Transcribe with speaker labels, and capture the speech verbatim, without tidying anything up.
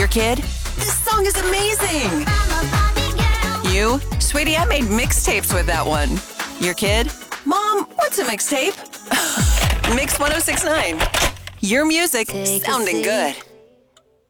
Speaker 1: Your kid? This song is amazing! You? Sweetie, I made mixtapes with that one. Your kid? Mom, what's a mixtape? Mix one oh six point nine. Your music sounding good.